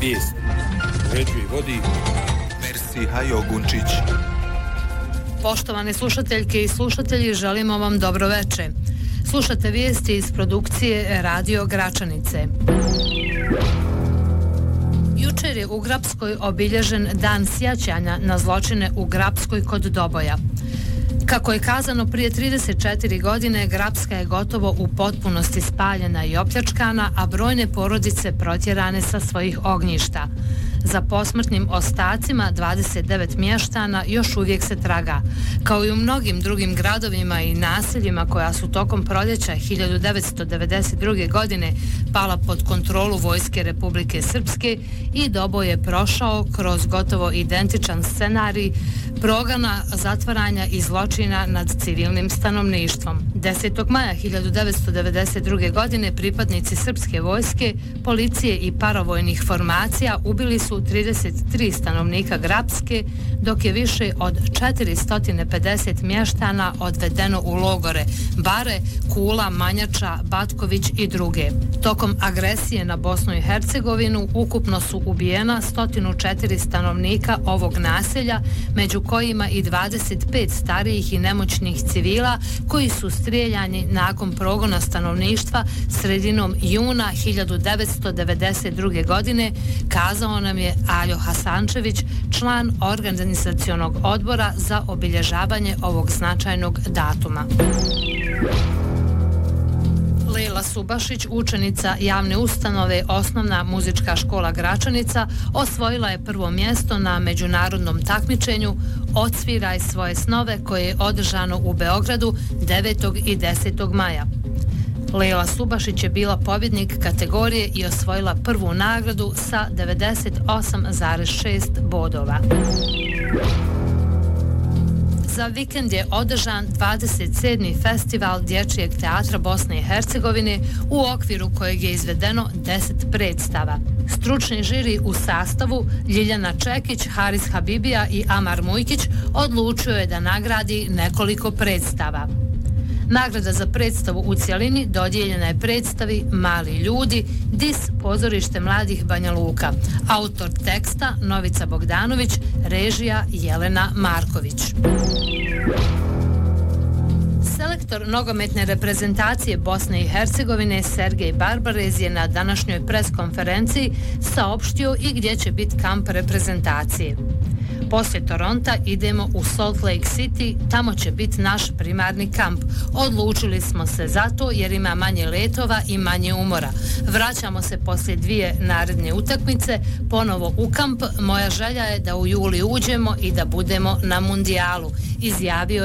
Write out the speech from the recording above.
Vijest. Uređuje i vodi Mersi Hajo Gunčić. Poštovane slušateljke i slušatelji, želimo vam dobro veče. Slušate vijesti iz produkcije Radio Gračanice. Jučer je u Grapskoj obilježen dan sjećanja na zločine u Grapskoj kod Doboja. Kako je kazano prije 34 godine, Grapska je gotovo u potpunosti spaljena i opljačkana, a brojne porodice protjerane sa svojih ognjišta. Za posmrtnim ostacima 29 mještana još uvijek se traga. Kao i u mnogim drugim gradovima i naseljima koja su tokom proljeća 1992. godine pala pod kontrolu Vojske Republike Srpske, i Doboj je prošao kroz gotovo identičan scenarij progona, zatvaranja i zločina nad civilnim stanovništvom. 10. maja 1992. godine pripadnici srpske vojske, policije i paravojnih formacija ubili su 33 stanovnika Grapske, dok je više od 450 mještana odvedeno u logore Bare, Kula, Manjača, Batković i druge. Tokom agresije na Bosnu i Hercegovinu ukupno su ubijena 104 stanovnika ovog naselja, među kojima i 25 starijih i nemoćnih civila koji su strijeljani nakon progona stanovništva sredinom juna 1992. godine, kazao nam je Aljo Hasančević, član organizacionog odbora za obilježavanje ovog značajnog datuma. Lejla Subašić, učenica javne ustanove Osnovna muzička škola Gračanica, osvojila je prvo mjesto na međunarodnom takmičenju Odsviraj svoje snove, koje je održano u Beogradu 9. i 10. maja. Lejla Subašić je bila pobjednik kategorije i osvojila prvu nagradu sa 98,6 bodova. Za vikend je održan 27. festival Dječjeg teatra Bosne i Hercegovine, u okviru kojeg je izvedeno 10 predstava. Stručni žiri u sastavu Ljiljana Čekić, Haris Habibija i Amar Mujkić odlučio je da nagradi nekoliko predstava. Nagrada za predstavu u cjelini dodijeljena je predstavi Mali ljudi, DIS pozorište mladih Banja Luka. Autor teksta Novica Bogdanović, režija Jelena Marković. Selektor nogometne reprezentacije Bosne i Hercegovine Sergej Barbarez je na današnjoj preskonferenciji saopštio i gdje će biti kamp reprezentacije. Poslije Toronta idemo u Salt Lake City, tamo će biti naš primarni kamp. Odlučili smo se za to jer ima manje letova i manje umora. Vraćamo se poslije 2 naredne utakmice ponovo u kamp. Moja želja je da u juli uđemo i da budemo na mundijalu, izjavio